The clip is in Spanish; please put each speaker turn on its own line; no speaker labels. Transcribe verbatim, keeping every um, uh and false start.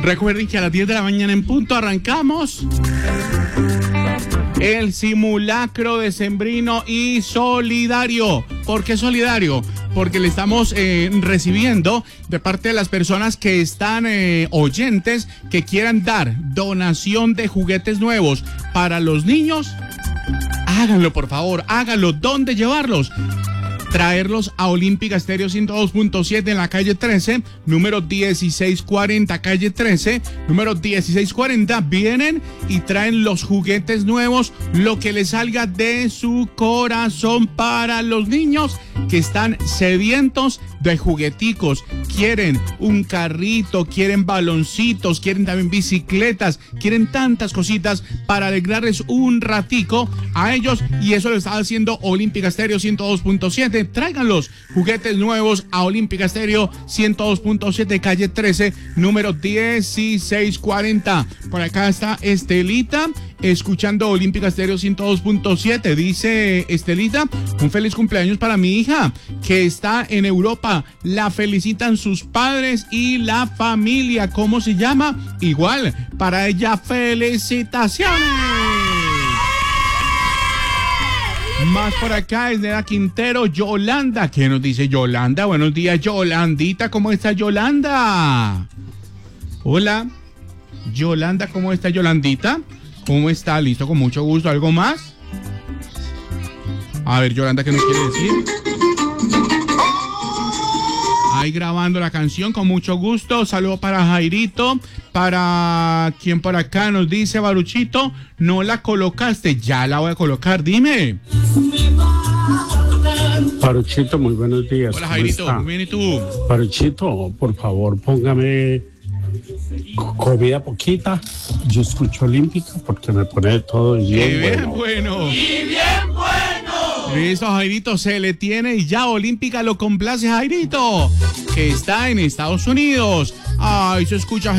Recuerden que a las diez de la mañana en punto arrancamos el simulacro decembrino y solidario. ¿Por qué solidario? Porque le estamos eh, recibiendo de parte de las personas que están eh, oyentes que quieran dar donación de juguetes nuevos para los niños. Háganlo, por favor, háganlo. ¿Dónde llevarlos? Traerlos a Olímpica Estéreo ciento dos punto siete en la calle trece, número dieciséis cuarenta, calle trece, número dieciséis cuarenta. Vienen y traen los juguetes nuevos, lo que les salga de su corazón para los niños que están sedientos de jugueticos. Quieren un carrito, quieren baloncitos, quieren también bicicletas, quieren tantas cositas para alegrarles un ratico a ellos, y eso lo está haciendo Olímpica Estéreo ciento dos punto siete. Traigan los juguetes nuevos a Olímpica Estéreo ciento dos punto siete, calle trece, número dieciséis cuarenta. Por acá está Estelita, escuchando Olímpica Estéreo ciento dos punto siete. Dice Estelita: un feliz cumpleaños para mi hija que está en Europa. La felicitan sus padres y la familia. ¿Cómo se llama? Igual, para ella, felicitaciones. Más por acá es Neda Quintero, Yolanda. ¿Qué nos dice Yolanda? Buenos días, Yolandita. ¿Cómo está Yolanda? Hola. Yolanda, ¿cómo está Yolandita? ¿Cómo está? Listo, con mucho gusto. ¿Algo más? A ver, Yolanda, ¿qué nos quiere decir? Ahí grabando la canción, con mucho gusto. Saludo para Jairito. Para quien por acá nos dice, Baruchito, no la colocaste. Ya la voy a colocar, dime.
Baruchito, muy buenos días.
Hola, Jairito, muy bien, ¿y tú?
Baruchito, por favor, póngame comida poquita. Yo escucho Olímpica porque me pone todo bien,
bien
bueno.
bueno. Y bien bueno. Listo, Jairito, se le tiene y ya Olímpica lo complace, Jairito, que está en Estados Unidos. Ay, se escucha